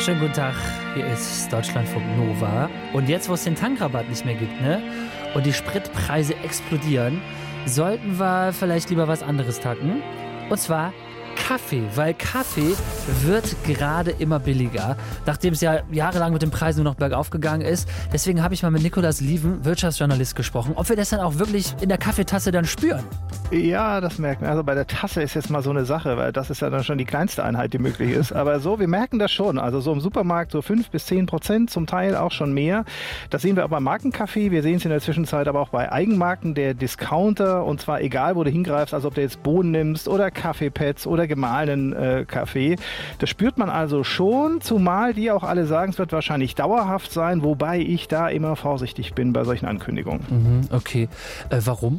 Schönen guten Tag, hier ist Deutschlandfunk Nova. Und jetzt, wo es den Tankrabatt nicht mehr gibt, ne? Und die Spritpreise explodieren, sollten wir vielleicht lieber was anderes tanken. Und zwar Kaffee, weil Kaffee wird gerade immer billiger, nachdem es ja jahrelang mit den Preisen nur noch bergauf gegangen ist. Deswegen habe ich mal mit Nikolaus Lieven, Wirtschaftsjournalist, gesprochen, ob wir das dann auch wirklich in der Kaffeetasse dann spüren. Ja, das merken wir. Also bei der Tasse ist jetzt mal so eine Sache, weil das ist ja dann schon die kleinste Einheit, die möglich ist. Aber so, wir merken das schon. Also so im Supermarkt so 5-10%, zum Teil auch schon mehr. Das sehen wir auch beim Markenkaffee. Wir sehen es in der Zwischenzeit aber auch bei Eigenmarken, der Discounter. Und zwar egal, wo du hingreifst, also ob du jetzt Bohnen nimmst oder Kaffeepads oder gemahlenen Kaffee. Das spürt man also schon, zumal die auch alle sagen, es wird wahrscheinlich dauerhaft sein, wobei ich da immer vorsichtig bin bei solchen Ankündigungen. Okay, warum?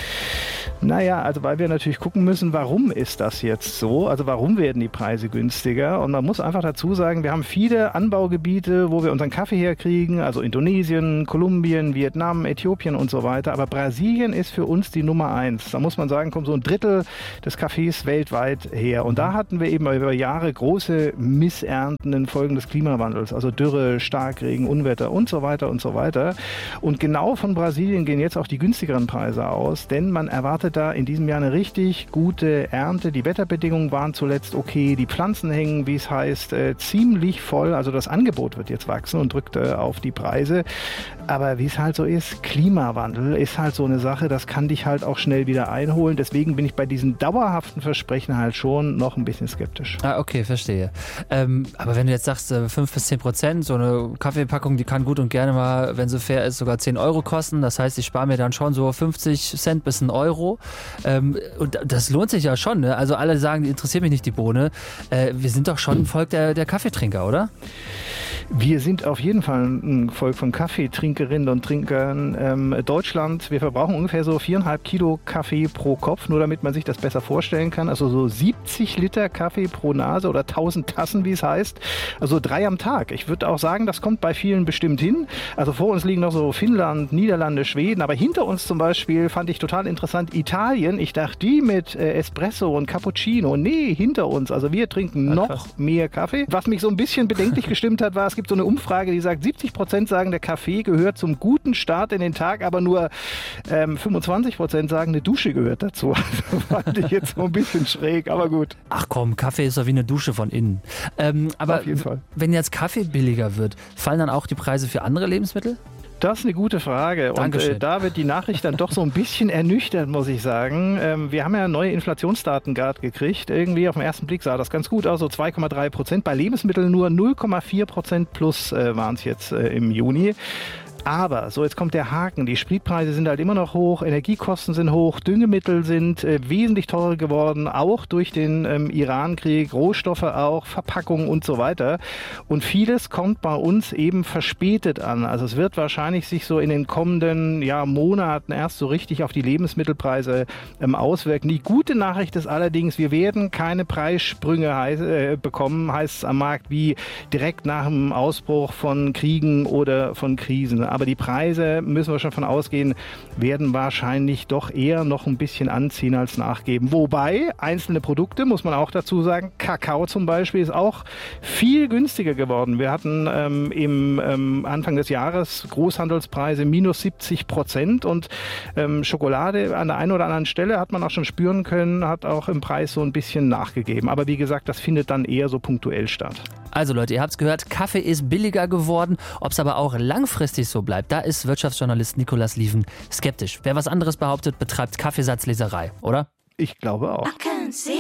Naja, also weil wir natürlich gucken müssen, warum ist das jetzt so? Also warum werden die Preise günstiger? Und man muss einfach dazu sagen, wir haben viele Anbaugebiete, wo wir unseren Kaffee herkriegen, also Indonesien, Kolumbien, Vietnam, Äthiopien und so weiter. Aber Brasilien ist für uns die Nummer 1. Da muss man sagen, kommt so ein Drittel des Kaffees weltweit her. Und da hatten wir eben über Jahre große Missernten infolge des Klimawandels, also Dürre, Starkregen, Unwetter und so weiter und so weiter. Und genau von Brasilien gehen jetzt auch die günstigeren Preise aus, denn man erwartet da in diesem Jahr eine richtig gute Ernte. Die Wetterbedingungen waren zuletzt okay, die Pflanzen hängen, wie es heißt, ziemlich voll. Also das Angebot wird jetzt wachsen und drückt auf die Preise. Aber wie es halt so ist, Klimawandel ist halt so eine Sache, das kann dich halt auch schnell wieder einholen. Deswegen bin ich bei diesen dauerhaften Versprechen halt schon noch ein bisschen skeptisch. Ah, okay, verstehe. Aber wenn du jetzt sagst 5-10%, so eine Kaffeepackung, die kann gut und gerne mal, wenn sie fair ist, sogar 10 Euro kosten. Das heißt, ich spare mir dann schon so 50 Cent bis 1 Euro. Und das lohnt sich ja schon, ne? Also alle sagen, interessiert mich nicht die Bohne. Wir sind doch schon ein Volk der Kaffeetrinker, oder? Wir sind auf jeden Fall ein Volk von Kaffeetrinkerinnen und Trinkern. Deutschland, wir verbrauchen ungefähr so 4,5 Kilo Kaffee pro Kopf, nur damit man sich das besser vorstellen kann. Also so 70 Liter Kaffee pro Nase oder 1000 Tassen, wie es heißt. Also 3 am Tag. Ich würde auch sagen, das kommt bei vielen bestimmt hin. Also vor uns liegen noch so Finnland, Niederlande, Schweden, aber hinter uns zum Beispiel fand ich total interessant Italien. Ich dachte, die mit Espresso und Cappuccino. Nee, hinter uns. Also wir trinken noch mehr Kaffee. Was mich so ein bisschen bedenklich gestimmt hat, war, es gibt so eine Umfrage, die sagt, 70% sagen, der Kaffee gehört zum guten Start in den Tag, aber nur 25% sagen, eine Dusche gehört dazu. Also fand ich jetzt so ein bisschen schräg, aber gut. Ach komm, Kaffee ist doch wie eine Dusche von innen. Aber auf jeden Fall. Wenn jetzt Kaffee billiger wird, fallen dann auch die Preise für andere Lebensmittel? Das ist eine gute Frage. Dankeschön. Und da wird die Nachricht dann doch so ein bisschen ernüchtert, muss ich sagen. Wir haben ja neue Inflationsdaten gerade gekriegt. Irgendwie auf den ersten Blick sah das ganz gut aus, so 2,3%. Bei Lebensmitteln nur 0,4% plus waren es jetzt im Juni. Aber, so jetzt kommt der Haken, die Spritpreise sind halt immer noch hoch, Energiekosten sind hoch, Düngemittel sind wesentlich teurer geworden, auch durch den Iran-Krieg, Rohstoffe auch, Verpackungen und so weiter. Und vieles kommt bei uns eben verspätet an. Also es wird wahrscheinlich sich so in den kommenden Monaten erst so richtig auf die Lebensmittelpreise auswirken. Die gute Nachricht ist allerdings, wir werden keine Preissprünge bekommen, heißt es am Markt, wie direkt nach dem Ausbruch von Kriegen oder von Krisen. Aber die Preise, müssen wir schon von ausgehen, werden wahrscheinlich doch eher noch ein bisschen anziehen als nachgeben. Wobei, einzelne Produkte, muss man auch dazu sagen, Kakao zum Beispiel ist auch viel günstiger geworden. Wir hatten im Anfang des Jahres Großhandelspreise minus 70% und Schokolade an der einen oder anderen Stelle hat man auch schon spüren können, hat auch im Preis so ein bisschen nachgegeben. Aber wie gesagt, das findet dann eher so punktuell statt. Also Leute, ihr habt es gehört, Kaffee ist billiger geworden. Ob es aber auch langfristig so bleibt, da ist Wirtschaftsjournalist Nikolaus Lieven skeptisch. Wer was anderes behauptet, betreibt Kaffeesatzleserei, oder? Ich glaube auch.